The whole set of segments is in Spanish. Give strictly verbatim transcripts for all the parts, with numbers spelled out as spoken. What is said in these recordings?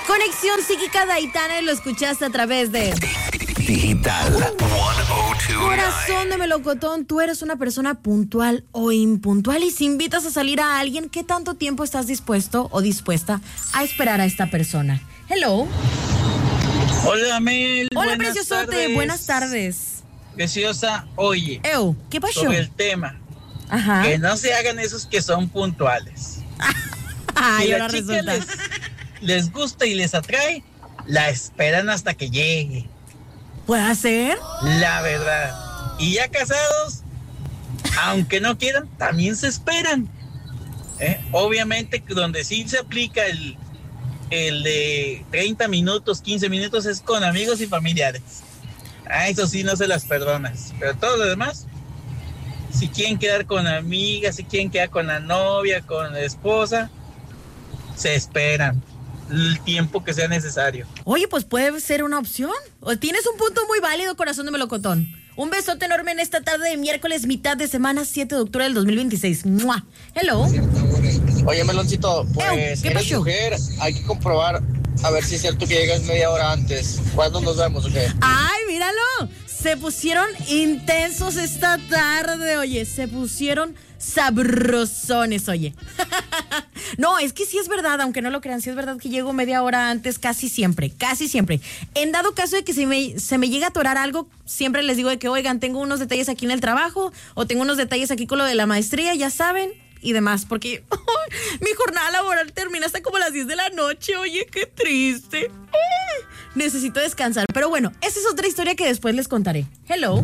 Conexión Psíquica de Aitana y lo escuchaste a través de Digital ciento dos nueve. Corazón de Melocotón. Tú eres una persona puntual o impuntual, y si invitas a salir a alguien, ¿qué tanto tiempo estás dispuesto o dispuesta a esperar a esta persona? Hello. Hola, Mel. Hola, buenas preciosote. tardes. Buenas tardes. Preciosa, oye. Ew, ¿qué pasó? Sobre el tema. Ajá. Que no se hagan esos que son puntuales. Ay, Si ahora la chica resulta. les, les gusta y les atrae, la esperan hasta que llegue. ¿Puede ser? La verdad. Y ya casados, aunque no quieran, también se esperan. ¿Eh? Obviamente, donde sí se aplica el, el de treinta minutos, quince minutos es con amigos y familiares. Ah, eso sí no se las perdonas. Pero todo lo demás, si quieren quedar con amigas, si quieren quedar con la novia, con la esposa, se esperan el tiempo que sea necesario. Oye, pues puede ser una opción. O tienes un punto muy válido, corazón de melocotón. Un besote enorme en esta tarde de miércoles, mitad de semana, siete de octubre del dos mil veintiséis. ¡Mua! Hello. Oye, Meloncito, pues Ew, ¿qué eres pasó? mujer, hay que comprobar a ver si es cierto que llegas media hora antes. ¿Cuándo nos vemos o qué? ¡Ay, míralo! Se pusieron intensos esta tarde, oye. Se pusieron sabrosones, oye. No, es que sí es verdad, aunque no lo crean, sí es verdad que llego media hora antes casi siempre, casi siempre. En dado caso de que se me, se me llegue a atorar algo, siempre les digo de que, oigan, tengo unos detalles aquí en el trabajo, o tengo unos detalles aquí con lo de la maestría, ya saben, y demás, porque oh, mi jornada laboral termina hasta como las diez de la noche, oye, qué triste. Oh, necesito descansar, pero bueno, esa es otra historia que después les contaré. Hello.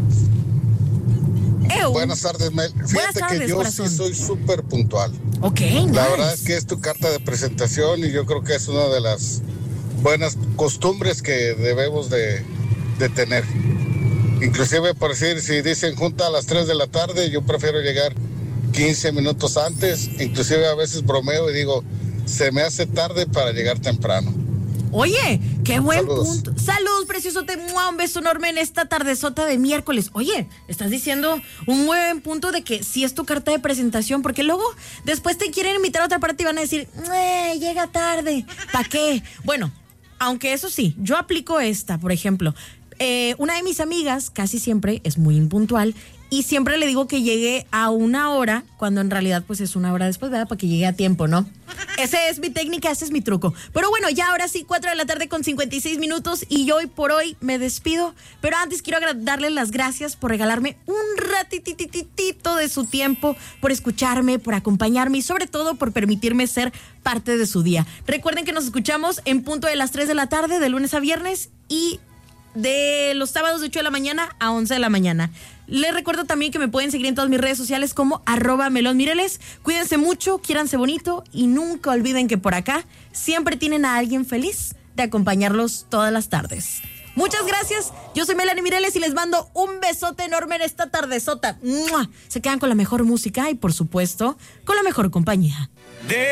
Ew. Buenas tardes, Mel. Fíjate Buenas tardes, que yo corazón. sí soy súper puntual. Ok, La nice. verdad es que es tu carta de presentación y yo creo que es una de las buenas costumbres que debemos de, de tener. Inclusive, por decir, si dicen junta a las tres de la tarde, yo prefiero llegar quince minutos antes. Inclusive a veces bromeo y digo, se me hace tarde para llegar temprano. Oye, qué buen Saludos. punto. Saludos, preciosote. ¡Mua! Un beso enorme en esta tardezota de miércoles. Oye, estás diciendo un muy buen punto de que sí es tu carta de presentación, porque luego después te quieren invitar a otra parte y van a decir, eh, llega tarde. ¿Para qué? Bueno, aunque eso sí, yo aplico esta, por ejemplo. Eh, una de mis amigas casi siempre es muy impuntual y siempre le digo que llegue a una hora, cuando en realidad pues es una hora después, ¿verdad? Para que llegue a tiempo, ¿no? Esa es mi técnica, ese es mi truco. Pero bueno, ya ahora sí, cuatro de la tarde con cincuenta y seis minutos y yo hoy por hoy me despido. Pero antes quiero agra- darles las gracias por regalarme un ratitititito de su tiempo, por escucharme, por acompañarme y sobre todo por permitirme ser parte de su día. Recuerden que nos escuchamos en punto de las tres de la tarde, de lunes a viernes, y de los sábados de ocho de la mañana a once de la mañana. Les recuerdo también que me pueden seguir en todas mis redes sociales como arroba melonmireles. Cuídense mucho, quiéranse bonito y nunca olviden que por acá siempre tienen a alguien feliz de acompañarlos todas las tardes. Muchas gracias, yo soy Melanie Mireles y les mando un besote enorme en esta tardezota. ¡Mua! Se quedan con la mejor música y por supuesto con la mejor compañía. De